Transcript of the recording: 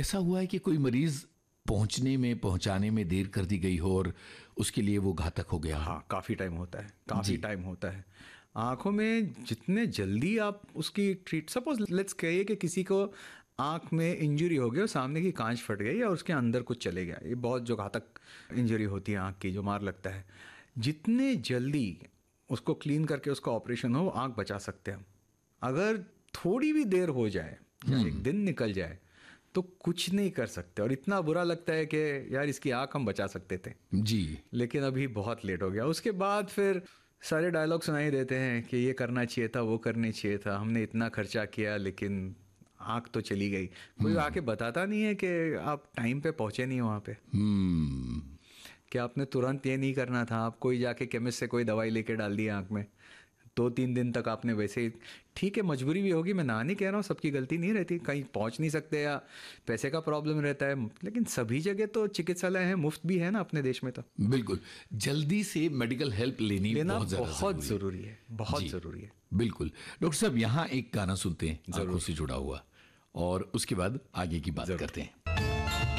ऐसा हुआ है कि कोई मरीज पहुंचाने में देर कर दी गई हो और उसके लिए वो घातक हो गया? हाँ, काफ़ी टाइम होता है, काफ़ी टाइम होता है। आँखों में जितने जल्दी आप उसकी सपोज लेट्स कहिए कि किसी को आँख में इंजरी हो गई और सामने की कांच फट गई या उसके अंदर कुछ चले गया, ये बहुत जो घातक इंजरी होती है आँख की, जो मार लगता है, जितने जल्दी उसको क्लीन करके उसका ऑपरेशन हो, आँख बचा सकते हैं हम। अगर थोड़ी भी देर हो जाए या एक दिन निकल जाए तो कुछ नहीं कर सकते, और इतना बुरा लगता है कि यार इसकी आँख हम बचा सकते थे जी, लेकिन अभी बहुत लेट हो गया। उसके बाद फिर सारे डायलॉग सुनाई देते हैं कि ये करना चाहिए था, वो करना चाहिए था, हमने इतना खर्चा किया लेकिन आँख तो चली गई। कोई आके बताता नहीं है कि आप टाइम पे पहुँचे नहीं वहाँ पे, कि आपने तुरंत ये नहीं करना था, आप कोई जाके केमिस्ट से कोई दवाई लेके डाल दी आँख में, 2-3 दिन तक आपने वैसे ही, ठीक है मजबूरी भी होगी, मैं ना नहीं कह रहा हूँ, सबकी गलती नहीं रहती, कहीं पहुँच नहीं सकते या पैसे का प्रॉब्लम रहता है, लेकिन सभी जगह तो चिकित्सालय हैं, मुफ्त भी है ना अपने देश में। तो बिल्कुल जल्दी से मेडिकल हेल्प लेना बहुत ज़रूरी है, बहुत ज़रूरी है। बिल्कुल। डॉक्टर साहब, यहाँ एक गाना सुनते हैं आंखों से जुड़ा हुआ, और उसके बाद आगे की बात करते हैं।